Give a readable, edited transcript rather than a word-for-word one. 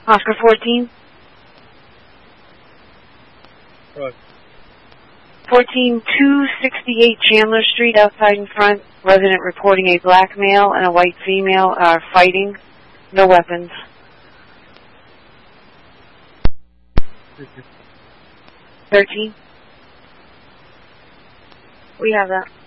Oscar 14. Right. 14268 Chandler Street, outside in front. Resident reporting a black male and a white female are fighting. No weapons. 13. We have that.